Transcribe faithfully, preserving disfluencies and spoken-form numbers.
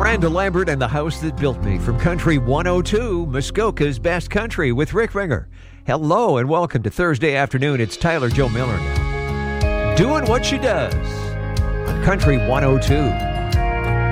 Miranda Lambert and the House That Built Me from Country one oh two, Muskoka's Best Country with Rick Ringer. Hello and welcome to Thursday afternoon. It's Tyler Joe Miller now. Doing what she does on Country one oh two.